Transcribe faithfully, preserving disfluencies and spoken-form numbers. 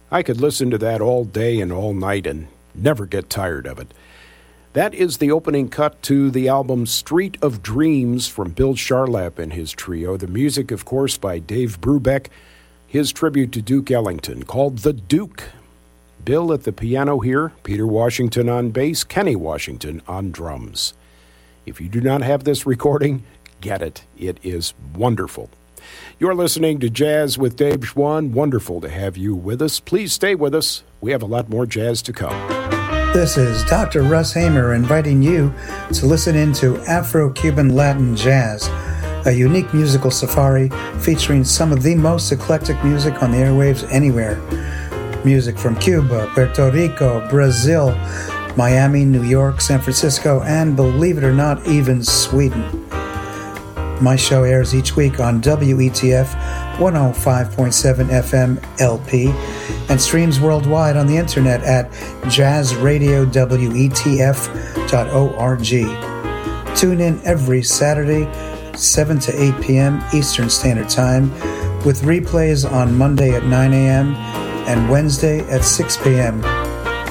I could listen to that all day and all night and never get tired of it. That is the opening cut to the album Street of Dreams from Bill Charlap and his trio. The music, of course, by Dave Brubeck, his tribute to Duke Ellington, called The Duke. Bill at the piano here, Peter Washington on bass, Kenny Washington on drums. If you do not have this recording, get it. It is wonderful. You're listening to Jazz with Dave Schwann. Wonderful to have you with us. Please stay with us. We have a lot more jazz to come. This is Doctor Russ Hamer inviting you to listen into Afro-Cuban Latin Jazz, a unique musical safari featuring some of the most eclectic music on the airwaves anywhere. Music from Cuba, Puerto Rico, Brazil, Miami, New York, San Francisco, and believe it or not, even Sweden. My show airs each week on W E T F one oh five point seven F M L P and streams worldwide on the internet at jazz radio w e t f dot org. Tune in every Saturday, seven to eight p.m. Eastern Standard Time, with replays on Monday at nine a.m. and Wednesday at six p.m.